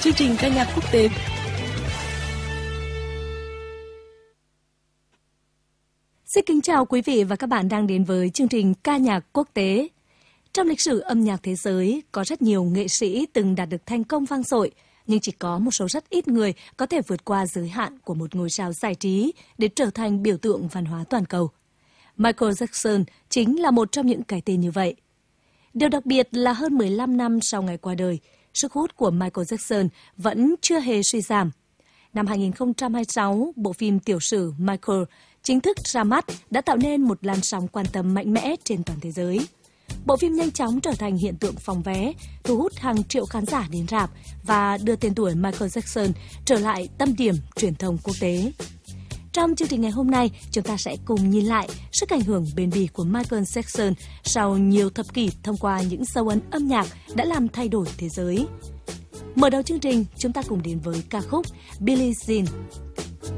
chương trình ca nhạc quốc tế. Xin kính chào quý vị và các bạn đang đến với chương trình ca nhạc quốc tế. Trong lịch sử âm nhạc thế giới, có rất nhiều nghệ sĩ từng đạt được thành công vang dội, nhưng chỉ có một số rất ít người có thể vượt qua giới hạn của một ngôi sao giải trí để trở thành biểu tượng văn hóa toàn cầu. Michael Jackson chính là một trong những cái tên như vậy. Điều đặc biệt là hơn 15 năm sau ngày qua đời, sức hút của Michael Jackson vẫn chưa hề suy giảm. Năm 2026, bộ phim tiểu sử Michael chính thức ra mắt đã tạo nên một làn sóng quan tâm mạnh mẽ trên toàn thế giới. Bộ phim nhanh chóng trở thành hiện tượng phòng vé, thu hút hàng triệu khán giả đến rạp và đưa tên tuổi Michael Jackson trở lại tâm điểm truyền thông quốc tế. Trong chương trình ngày hôm nay, chúng ta sẽ cùng nhìn lại sức ảnh hưởng bền bỉ của Michael Jackson sau nhiều thập kỷ thông qua những dấu ấn âm nhạc đã làm thay đổi thế giới. Mở đầu chương trình, chúng ta cùng đến với ca khúc Billie Jean.